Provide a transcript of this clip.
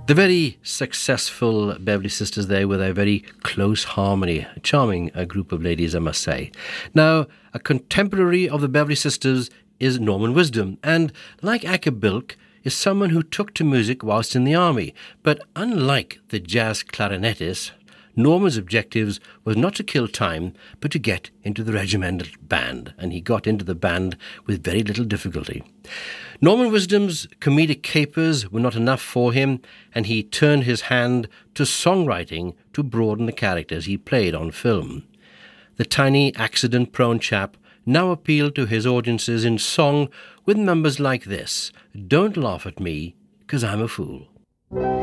The very successful Beverly Sisters there with a very close harmony. A charming group of ladies, I must say. Now, a contemporary of the Beverly Sisters is Norman Wisdom, and like Acker Bilk, is someone who took to music whilst in the army. But unlike the jazz clarinetist, Norman's objectives was not to kill time, but to get into the regimental band, and he got into the band with very little difficulty. Norman Wisdom's comedic capers were not enough for him, and he turned his hand to songwriting to broaden the characters he played on film. The tiny, accident-prone chap now appealed to his audiences in song with numbers like this: "Don't laugh at me, 'cause I'm a fool."